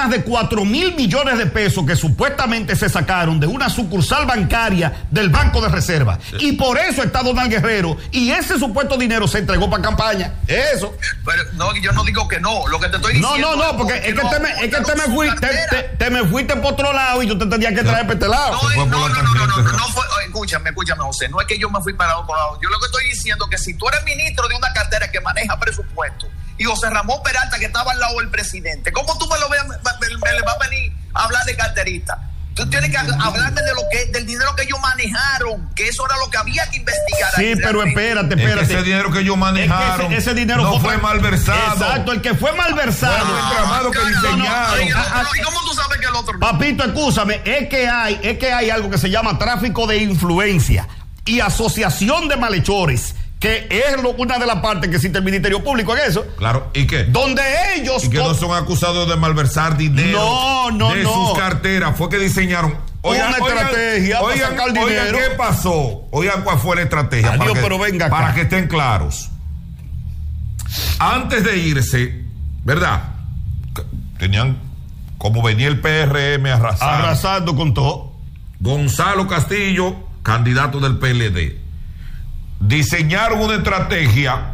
más de 4,000 millones de pesos que supuestamente se sacaron de una sucursal bancaria del Banco de Reserva. Y por eso está Donald Guerrero. Y ese supuesto dinero se entregó para campaña. Eso. Pero no, yo no digo que no. Lo que te estoy diciendo. No, porque es que te me fuiste por otro lado y yo te tenía que traer para este lado. No fue. Escúchame, José. No es que yo me fui para otro lado. Yo lo que estoy diciendo es que si tú eres ministro de una cartera que maneja presupuesto y José Ramón Peralta, que estaba al lado del presidente, ¿cómo tú me le vas a venir a hablar de carterista? Tú tienes que hablarme del dinero que ellos manejaron, que eso era lo que había que investigar. Sí, pero espérate. Es que ese dinero que ellos manejaron ese dinero no fue malversado. Exacto, el que fue malversado. El entramado que diseñaron. ¿Y cómo tú sabes que el otro no? Papito, escúchame, es que hay algo que se llama tráfico de influencia y asociación de malhechores, que es una de las partes que existe el Ministerio Público en eso. Claro, ¿y qué? Donde ellos... Y que no son acusados de malversar dinero de sus carteras. Fue que diseñaron una estrategia para sacar dinero. Oigan, ¿qué pasó? Oigan, ¿cuál fue la estrategia? Para que estén claros. Antes de irse, ¿verdad? Tenían, como venía el PRM arrasando con todo. Gonzalo Castillo, candidato del PLD. Diseñaron una estrategia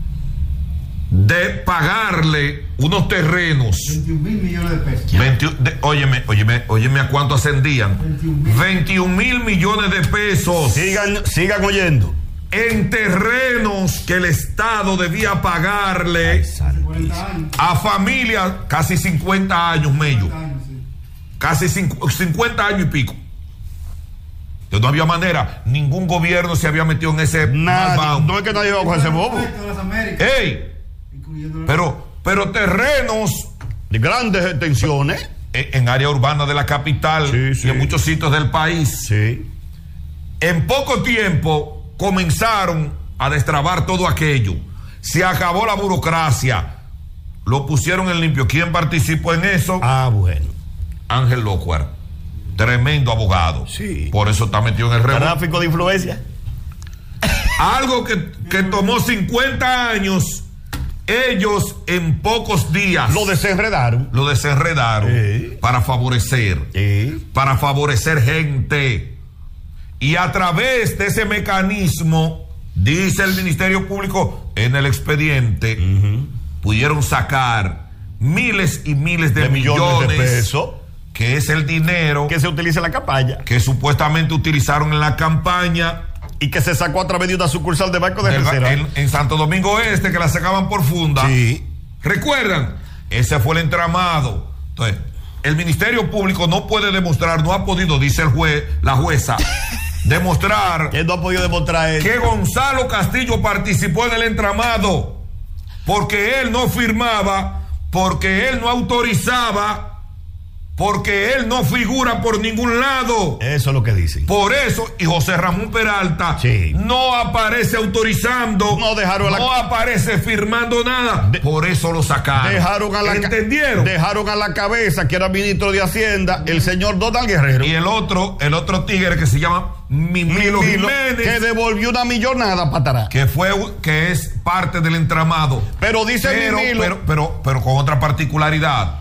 de pagarle unos terrenos. 21,000 millones de pesos. Óyeme a cuánto ascendían. 21,000 millones de pesos. Sigan oyendo. En terrenos que el Estado debía pagarle a familias, casi 50 años, Mello. Casi 50 años y pico. No había manera, ningún gobierno se había metido en ese malvado. No es que nadie va a coger ese bobo. ¡Ey! Pero terrenos de grandes extensiones en área urbana de la capital y en muchos sitios del país. Sí. En poco tiempo comenzaron a destrabar todo aquello. Se acabó la burocracia. Lo pusieron en limpio. ¿Quién participó en eso? Bueno. Ángel Locuar. Tremendo abogado. Sí. Por eso está metido en el rebote. Tráfico de influencia. Algo que tomó 50 años, ellos en pocos días lo desenredaron. Para favorecer gente. Y a través de ese mecanismo, dice el Ministerio Público en el expediente, pudieron sacar miles y miles de millones de pesos, que es el dinero que se utiliza en la campaña, que supuestamente utilizaron en la campaña y que se sacó a través de una sucursal de Banco de Reserva en Santo Domingo Este, que la sacaban por funda. Sí. ¿Recuerdan? Ese fue el entramado. Entonces, el Ministerio Público no puede demostrar, no ha podido, dice la jueza, demostrar que no ha podido demostrar eso, que Gonzalo Castillo participó en el entramado, porque él no firmaba, porque él no autorizaba, porque él no figura por ningún lado. Eso es lo que dicen. Por eso, y José Ramón Peralta no aparece autorizando, no aparece firmando nada. Por eso lo sacaron. ¿Entendieron? Dejaron a la cabeza, que era ministro de Hacienda, el señor Donald Guerrero. Y el otro tigre que se llama Mimilo Jiménez, que devolvió una millonada para atrás. Que es parte del entramado. Pero dice Mimilo. Pero con otra particularidad.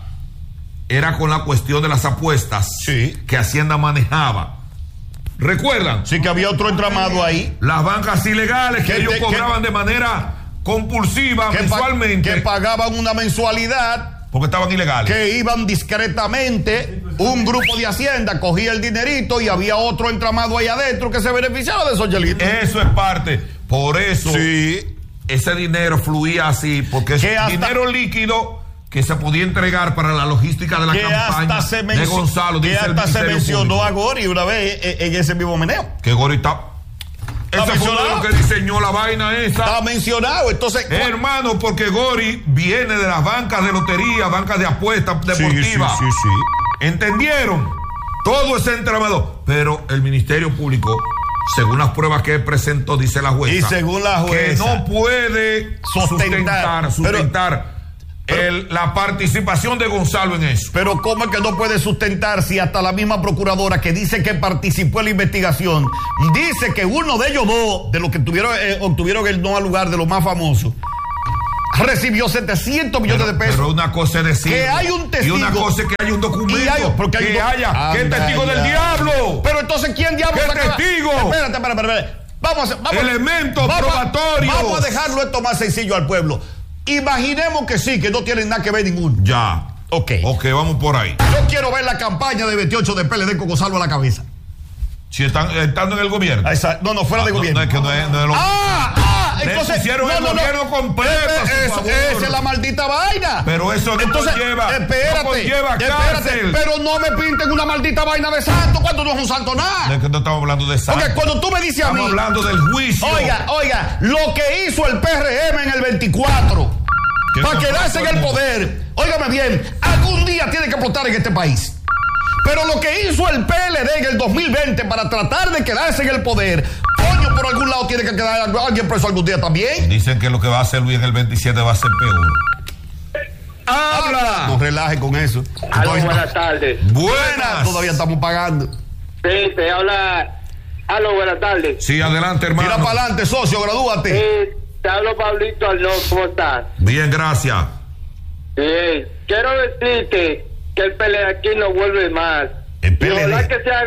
Era con la cuestión de las apuestas que Hacienda manejaba. ¿Recuerdan? Sí, que había otro entramado ahí. Las bancas ilegales que ellos cobraban de manera compulsiva mensualmente. Que pagaban una mensualidad. Porque estaban ilegales. Que iban discretamente. Un grupo de Hacienda cogía el dinerito y había otro entramado ahí adentro que se beneficiaba de esos chelitos. Eso es parte. Por eso ese dinero fluía así. Porque es dinero líquido que se podía entregar para la logística de la campaña de Gonzalo. Que hasta se mencionó a Gori una vez en ese mismo meneo. Que Gori está... Ese fue uno de los que diseñó la vaina esa. Está mencionado, entonces... Hermano, porque Gori viene de las bancas de lotería, bancas de apuestas deportivas. Sí. ¿Entendieron? Todo ese entramado. Pero el Ministerio Público, según las pruebas que él presentó, dice la jueza, y según la jueza, que no puede sustentar la participación de Gonzalo en eso. Pero ¿cómo es que no puede sustentar si hasta la misma procuradora que dice que participó en la investigación dice que uno de ellos dos, de los que obtuvieron el no al lugar de los más famosos, recibió 700 millones de pesos. Pero una cosa es decir. Que hay un testigo. Y una cosa es que hay un documento. ¿Qué testigo del diablo? Pero entonces, ¿quién diablo ¿Qué testigo? Espérate. Vamos. Elementos probatorios. Vamos a dejarlo esto más sencillo al pueblo. Imaginemos que sí, que no tienen nada que ver ninguno. Ya. Ok, vamos por ahí. Yo quiero ver la campaña de 28 de PLD con Gonzalo a la cabeza. Si estando en el gobierno. No, fuera de gobierno. No es que no es lo entonces pusieron el gobierno completo. Esa es la maldita vaina. Pero eso no conlleva. Espérate. Pero no me pinten una maldita vaina de santo cuando no es un santo nada. Es que no estamos hablando de santo. Porque cuando tú me dices a mí. Estamos hablando del juicio. Oiga, lo que hizo el PRM en el 24 para quedarse en el poder. Óigame bien, algún día tiene que explotar en este país. Pero lo que hizo el PLD en el 2020 para tratar de quedarse en el poder, coño, por algún lado tiene que quedar alguien preso algún día también. Dicen que lo que va a hacer Luis en el 27 va a ser peor. ¡Habla! No relaje con eso. Aló, buenas tardes. Buenas. Todavía estamos pagando. Sí, te habla. Aló, buenas tardes. Sí, adelante, hermano. Mira para adelante, socio, gradúate. Te hablo, Pablito Arnold, ¿cómo estás? Bien, gracias. Bien, quiero decirte que el PLD aquí no vuelve más. El PLD. Ojalá que sea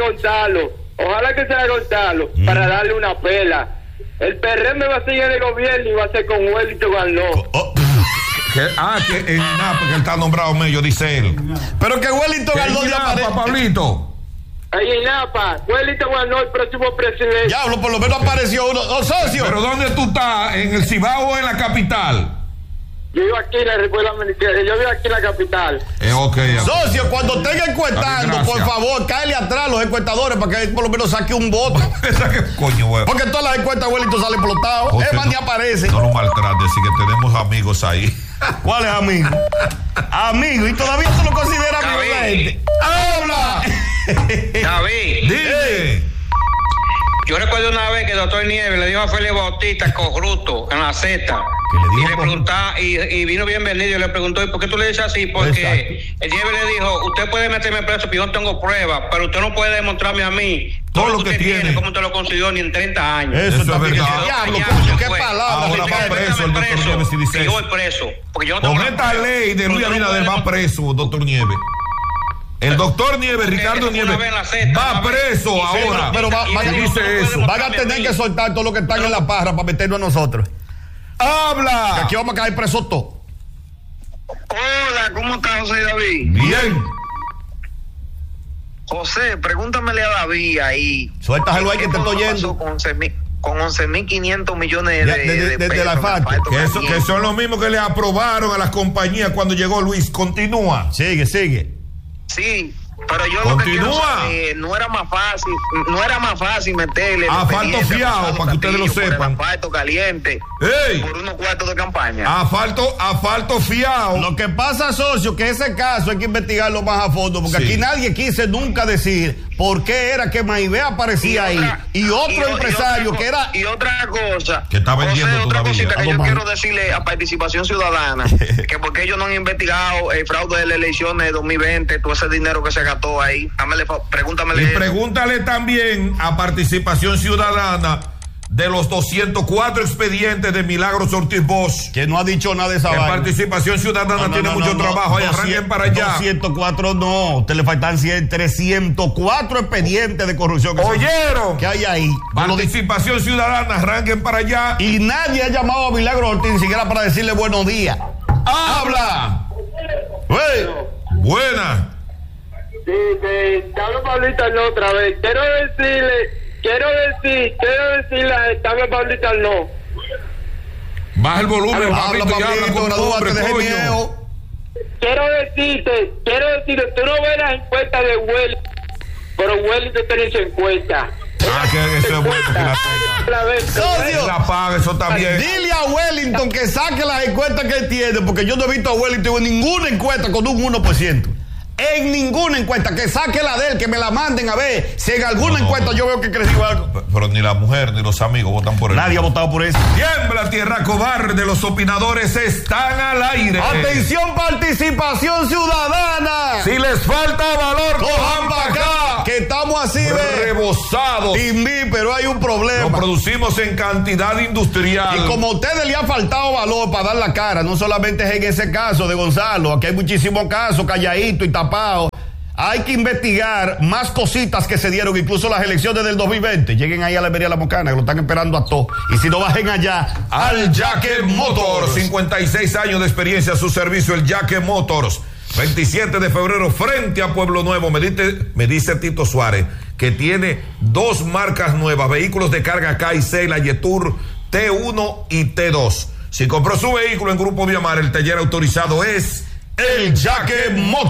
Gonzalo, para darle una pela. El PRM va a seguir en el gobierno y va a ser con Wellington Arnold. Que en INAPA, que él está nombrado medio, dice él. Pero que Wellington Arnold ya aparece. Pablito. Ahí en INAPA, Wellington Arnold, el próximo presidente. Diablo, por lo menos apareció uno. Socio. ¿Pero dónde tú estás? ¿En el Cibao o en la capital? Yo vivo aquí en la República Dominicana, yo vivo aquí en la capital. Socio, cuando estén encuestando, por favor, cáele atrás a los encuestadores para que él por lo menos saque un voto. Coño, güey. Porque todas las encuestas, Wellington, salen explotados. Es más, ni aparece. No lo maltrate, así que tenemos amigos ahí. ¿Cuáles amigos? Amigos, y todavía tú lo consideras amigo de la gente. ¡Habla! David. Dime. Yo recuerdo una vez que el doctor Nieves le dijo a Félix Bautista corrupto en la Z. Y le preguntaba, y vino bienvenido y le preguntó, ¿y por qué tú le dices así? Porque el Nieves le dijo, usted puede meterme preso, pero yo no tengo pruebas, pero usted no puede demostrarme a mí todo lo que tiene. ¿Cómo te lo consiguió ni en 30 años? Eso es verdad. Diablo, coño, qué palabra. Ahora va preso el doctor Nieves si dice eso. Yo voy preso. Porque yo no tengo con esta ley de Luis Abinader va preso, doctor Nieves. El doctor Nieves, Ricardo Nieves, va preso ahora. Pero van a tener que soltar todo lo que están en la parra para meternos a nosotros. ¡Habla! Que aquí vamos a caer presos todos. Hola, ¿cómo estás, José David? Bien. José, pregúntamele a David ahí. Suéltaselo ahí que te estoy oyendo. Con 11.500 millones de pesos la asfalto. Que son los mismos que le aprobaron a las compañías cuando llegó Luis. Continúa. Sigue. Sí, pero yo lo que quiero saber, no era más fácil meterle asfalto fiado, para que ustedes lo sepan. Asfalto caliente. ¡Ey! Por unos cuartos de campaña. Asfalto fiado. Lo que pasa, socio, que ese caso hay que investigarlo más a fondo, porque aquí nadie quise nunca decir por qué era que Maibé aparecía ahí y otro empresario que era. Y otra cosa. Que está vendiendo otra cosita que yo más. quiero decirle a Participación Ciudadana, que porque ellos no han investigado el fraude de las elecciones de 2020, todo ese dinero que se gastó ahí. Pregúntamele. Y pregúntale también a Participación Ciudadana de los 204 expedientes de Milagros Ortiz Bosch, que no ha dicho nada de esa vaina. Participación Ciudadana tiene mucho trabajo. Ahí arranquen para allá. 204 no, usted le faltan 304 expedientes de corrupción. ¿Oyeron? Que hay ahí. Participación Ciudadana, arranquen para allá. Y nadie ha llamado a Milagros Ortiz ni siquiera para decirle buenos días. ¡Habla! Buena. Sí, te hablo, Pablito Arnold, otra vez. Quiero decirle a Estable Pablito Arnold. Baja el volumen, Pablito, y habla con tu hombre, coño. Quiero decirte, tú no ves las encuestas de Wellington, pero Wellington tiene su encuesta. Que eso es bueno que la tenga. La paga, eso también. Dile a Wellington que saque las encuestas que él tiene, porque yo no he visto a Wellington en ninguna encuesta con un 1%. En ninguna encuesta, que saque la de él, que me la manden a ver si en alguna encuesta yo veo que creció algo. Pero ni la mujer ni los amigos votan por él. Nadie ha votado por eso. Tiembla tierra cobarde, los opinadores están al aire. Atención, Participación Ciudadana. Si les falta valor, cojan para acá. Que estamos así, ve. engrosados. Pero hay un problema. Lo producimos en cantidad industrial. Y como a ustedes le ha faltado valor para dar la cara, no solamente es en ese caso de Gonzalo, aquí hay muchísimos casos calladito y tapado. Hay que investigar más cositas que se dieron, incluso las elecciones del 2020. Lleguen ahí a la Almería La Mocana, que lo están esperando a todos. Y si no, bajen allá al Jaque Motors. 56 años de experiencia a su servicio, el Jaque Motors. 27 de febrero, frente a Pueblo Nuevo. Me dice Tito Suárez que tiene 2 marcas nuevas, vehículos de carga K6, la Yetur T1 y T2. Si compró su vehículo en Grupo Viamar, el taller autorizado es el Jaque Motors.